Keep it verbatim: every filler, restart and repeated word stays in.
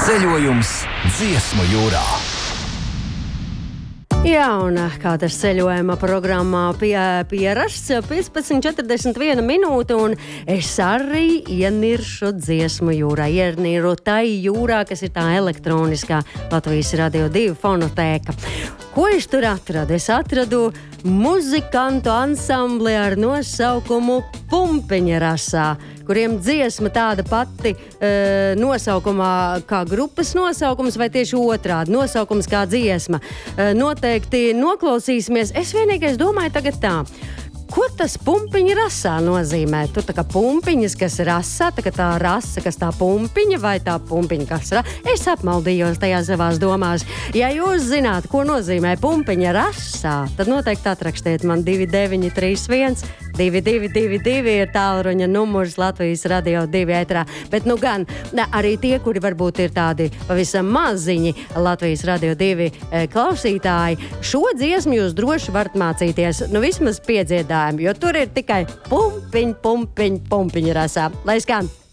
Ceļojums Dziesmu jūrā. Jā, un kā tas ceļojuma programmā pie, pierasts, piecpadsmit četrdesmit viena minūte, un es arī ieniršu dziesmu jūrā, ienīru tai jūrā, kas ir tā elektroniskā Latvijas Radio divi fonotēka. Ko es tur atradu? Es atradu muzikantu ansambli ar nosaukumu Pumpiņa rasā, kuriem dziesma tāda pati e, nosaukumā kā grupas nosaukums, vai tieši otrādi nosaukums kā dziesma. E, noteikti noklausīsimies. Es vienīgais domāju tagad tā. Ko tas pumpiņa rasā nozīmē? Tur tā kā pumpiņas, kas rasā, tā kā tā rasa, kas tā pumpiņa, vai tā pumpiņa, kas rasā? Es apmaldījos tajā savās domās. Ja jūs zināt, ko nozīmē pumpiņa rasā, tad noteikti atrakstiet man divi deviņi trīs viens divi divi divi divi ir tālruņa numurs Latvijas Radio divi ētrā. Bet nu gan, ne, arī tie, kuri varbūt ir tādi pavisam maziņi Latvijas Radio divi e, klausītāji, šo dziesmu jūs droši varat mācīties, nu vismaz piedziedājumu, jo tur ir tikai pumpiņ, pumpiņ, pumpiņa rasā. Lai skan!